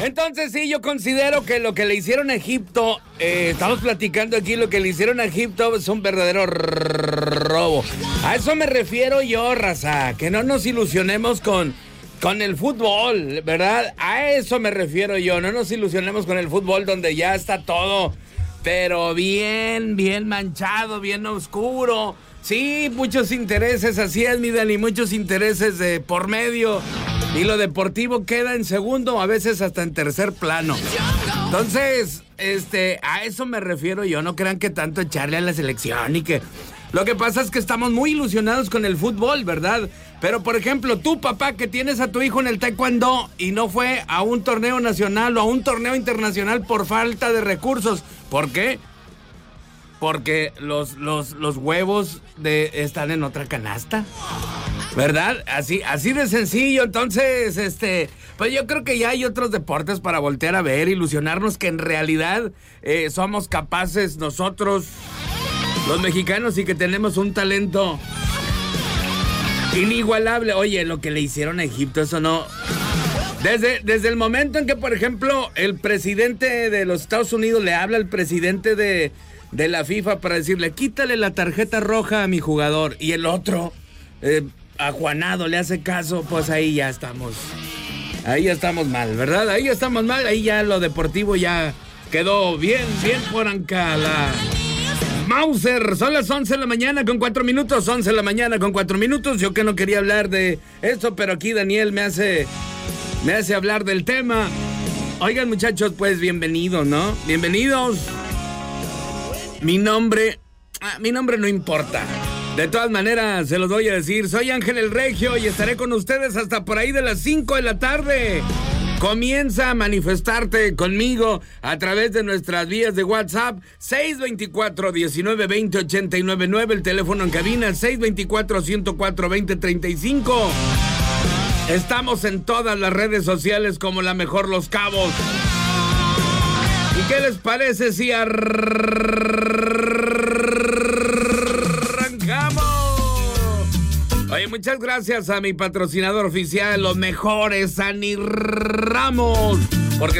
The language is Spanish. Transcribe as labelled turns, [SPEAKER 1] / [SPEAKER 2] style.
[SPEAKER 1] Entonces sí, yo considero que lo que le hicieron a Egipto, estamos platicando aquí, lo que le hicieron a Egipto es un verdadero robo. A eso me refiero yo, raza, que no nos ilusionemos con el fútbol, ¿verdad? A eso me refiero yo, no nos ilusionemos con el fútbol donde ya está todo, pero bien manchado, bien oscuro. Sí, muchos intereses, así es, mi Dani, muchos intereses de por medio. Y lo deportivo queda en segundo, a veces hasta en tercer plano. Entonces, a eso me refiero yo. No crean que tanto echarle a la selección y que... Lo que pasa es que estamos muy ilusionados con el fútbol, ¿verdad? Pero, por ejemplo, tú, papá, que tienes a tu hijo en el taekwondo y no fue a un torneo nacional o a un torneo internacional por falta de recursos. ¿Por qué? Porque los huevos están en otra canasta, ¿verdad? Así de sencillo. Entonces, pues yo creo que ya hay otros deportes para voltear a ver, ilusionarnos que en realidad somos capaces nosotros, los mexicanos, y que tenemos un talento inigualable. Oye, lo que le hicieron a Egipto, eso no... Desde el momento en que, por ejemplo, el presidente de los Estados Unidos le habla al presidente de la FIFA para decirle, quítale la tarjeta roja a mi jugador, y el otro, ajuanado, le hace caso, pues ahí ya estamos mal, ¿verdad? Ahí estamos mal, ahí ya lo deportivo ya quedó bien por acá. Mauser, son las 11 de la mañana con 4 minutos, 11 de la mañana con 4 minutos. Yo que no quería hablar de esto, pero aquí Daniel me hace hablar del tema. Oigan, muchachos, pues bienvenidos, ¿no? Bienvenidos. Mi nombre no importa. De todas maneras, se los voy a decir. Soy Ángel el Regio y estaré con ustedes hasta por ahí de las 5 de la tarde. Comienza a manifestarte conmigo a través de nuestras vías de WhatsApp 624-1920-899, el teléfono en cabina 624-104-2035. Estamos en todas las redes sociales como La Mejor Los Cabos. ¿Y qué les parece si arrancamos? Oye, muchas gracias a mi patrocinador oficial, los mejores, Ani Ramos.